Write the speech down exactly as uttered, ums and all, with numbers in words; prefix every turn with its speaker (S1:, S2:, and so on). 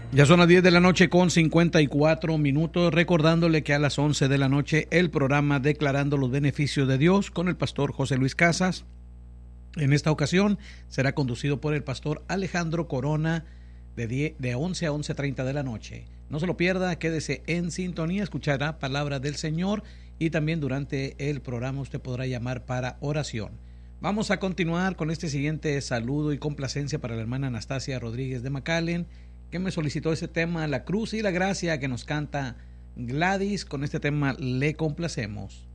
S1: Ya son las diez de la noche con cincuenta y cuatro minutos, recordándole que a las once de la noche el programa Declarando los Beneficios de Dios con el pastor José Luis Casas. En esta ocasión será conducido por el pastor Alejandro Corona de, diez, de once a once treinta de la noche. No se lo pierda, quédese en sintonía, escuchará palabra del Señor y también durante el programa usted podrá llamar para oración. Vamos a continuar con este siguiente saludo y complacencia para la hermana Anastasia Rodríguez de McAllen, que me solicitó ese tema, la cruz y la gracia, que nos canta Gladys. Con este tema le complacemos.